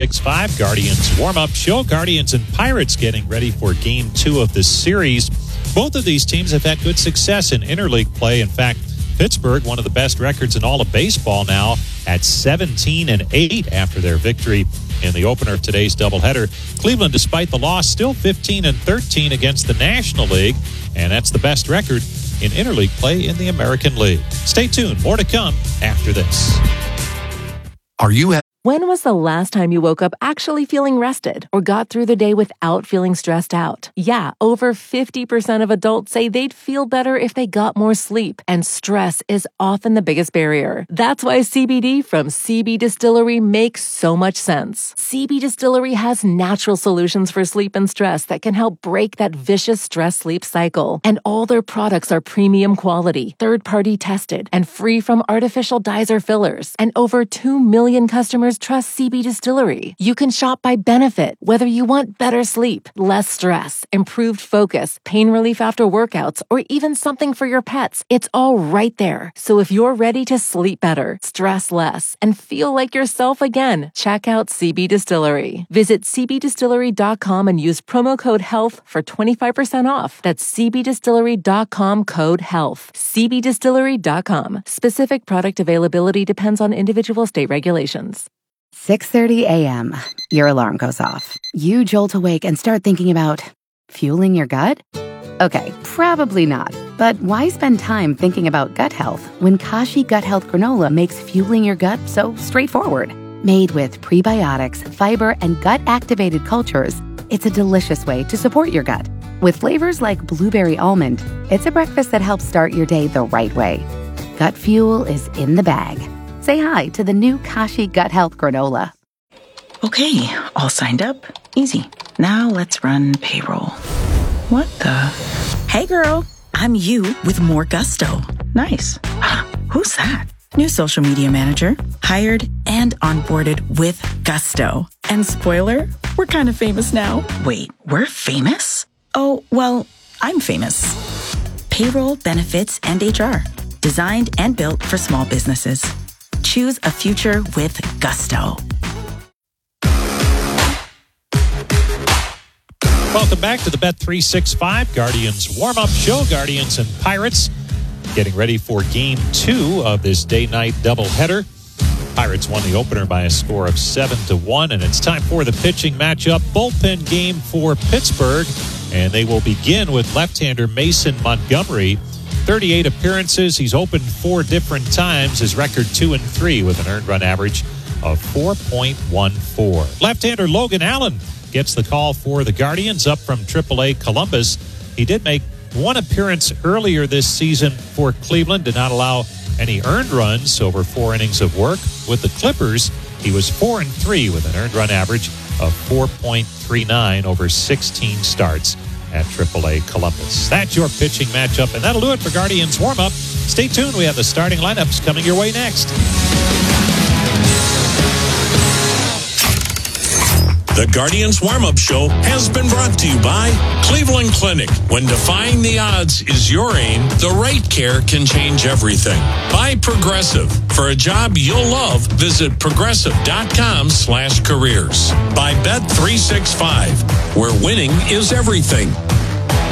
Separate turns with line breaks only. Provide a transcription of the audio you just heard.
365 Guardians warm-up show. Guardians and Pirates getting ready for Game 2 of this series. Both of these teams have had good success in interleague play. In fact, Pittsburgh, one of the best records in all of baseball now, at 17-8 after their victory in the opener of today's doubleheader. Cleveland, despite the loss, still 15-13 against the National League, and that's the best record in interleague play in the American League. Stay tuned. More to come after this.
When was the last time you woke up actually feeling rested or got through the day without feeling stressed out? Yeah, over 50% of adults say they'd feel better if they got more sleep, and stress is often the biggest barrier. That's why CBD from CB Distillery makes so much sense. CB Distillery has natural solutions for sleep and stress that can help break that vicious stress-sleep cycle. And all their products are premium quality, third-party tested, and free from artificial dyes or fillers. And over 2 million customers trust CB Distillery. You can shop by benefit, whether you want better sleep, less stress, improved focus, pain relief after workouts, or even something for your pets. It's all right there. So if you're ready to sleep better, stress less, and feel like yourself again, check out CB Distillery. Visit cbdistillery.com and use promo code HEALTH for 25% off. That's cbdistillery.com, code HEALTH. cbdistillery.com. Specific product availability depends on individual state regulations.
6:30 a.m. Your alarm goes off. You jolt awake and start thinking about fueling your gut? Okay, probably not. But why spend time thinking about gut health when Kashi Gut Health Granola makes fueling your gut so straightforward? Made with prebiotics, fiber, and gut-activated cultures, it's a delicious way to support your gut. With flavors like blueberry almond, it's a breakfast that helps start your day the right way. Gut fuel is in the bag. Say hi to the new Kashi Gut Health Granola.
Okay, all signed up. Easy. Now let's run payroll. What the? Hey girl, I'm you with more gusto. Nice. Who's that? New social media manager. Hired and onboarded with gusto. And spoiler, we're kind of famous now. Wait, we're famous? Oh, well, I'm famous. Payroll, benefits, and HR. Designed and built for small businesses. Choose a future with gusto.
Welcome back to the Bet365 Guardians warm-up show. Guardians and Pirates getting ready for Game 2 of this day-night doubleheader. Pirates won the opener by a score of 7-1, and it's time for the pitching matchup. Bullpen game for Pittsburgh, and they will begin with left-hander Mason Montgomery. 38 appearances. He's opened 4 different times. His record 2-3 with an earned run average of 4.14. Left-hander Logan Allen gets the call for the Guardians up from AAA Columbus. He did make 1 appearance earlier this season for Cleveland, did not allow any earned runs over 4 innings of work. With the Clippers, he was 4-3 with an earned run average of 4.39 over 16 starts at AAA Columbus. That's your pitching matchup, and that'll do it for Guardians warm-up. Stay tuned. We have the starting lineups coming your way next.
The Guardians Warm-Up Show has been brought to you by Cleveland Clinic. When defying the odds is your aim, the right care can change everything. By Progressive. For a job you'll love, visit progressive.com/careers. By Bet365, where winning is everything.